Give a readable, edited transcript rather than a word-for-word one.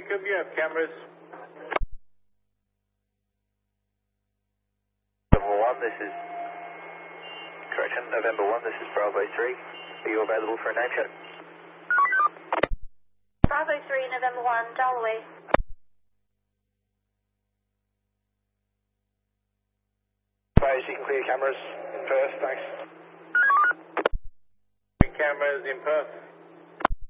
Jacob, you have cameras. November 1, this is... Correction, November 1, this is Bravo 3. Are you available for a name check? Bravo 3, November 1, dial away. Advise you can clear cameras in Perth, thanks. Cameras in Perth.